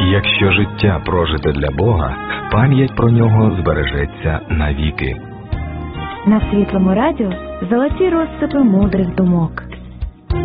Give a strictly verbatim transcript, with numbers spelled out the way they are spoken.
Якщо життя прожите для Бога, пам'ять про нього збережеться навіки. На Світлому радіо золоті розсипи мудрих думок.